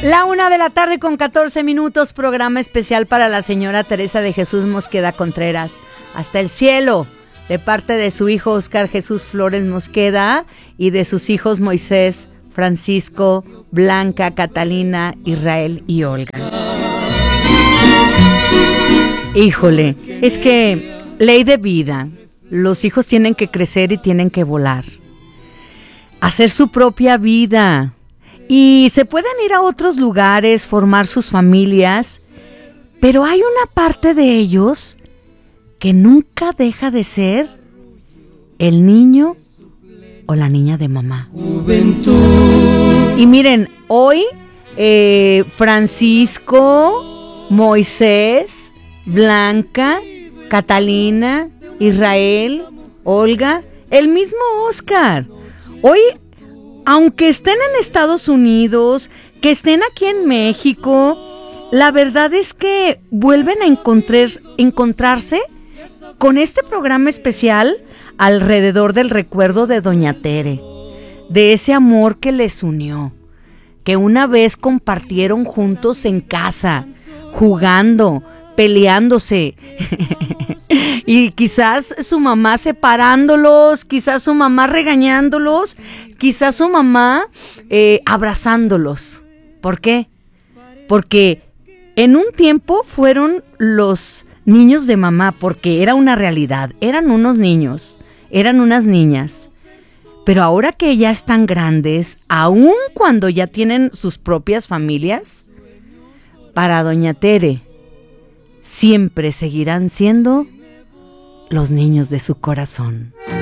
1:14 p.m, programa especial para la señora Teresa de Jesús Mosqueda Contreras. Hasta el cielo, de parte de su hijo Oscar Jesús Flores Mosqueda y de sus hijos Moisés, Francisco, Blanca, Catalina, Israel y Olga. Híjole, es que ley de vida, los hijos tienen que crecer y tienen que volar, hacer su propia vida. Y se pueden ir a otros lugares, formar sus familias, pero hay una parte de ellos que nunca deja de ser el niño o la niña de mamá. Y miren, hoy Francisco, Moisés, Blanca, Catalina, Israel, Olga, el mismo Oscar. Hoy, aunque estén en Estados Unidos, que estén aquí en México, la verdad es que vuelven a encontrarse con este programa especial alrededor del recuerdo de Doña Tere, de ese amor que les unió, que una vez compartieron juntos en casa, jugando, peleándose. Y quizás su mamá separándolos, quizás su mamá regañándolos, quizás su mamá abrazándolos. ¿Por qué? Porque en un tiempo fueron los niños de mamá, porque era una realidad, eran unos niños, eran unas niñas. Pero ahora que ya están grandes, aun cuando ya tienen sus propias familias, para Doña Tere siempre seguirán siendo los niños de su corazón.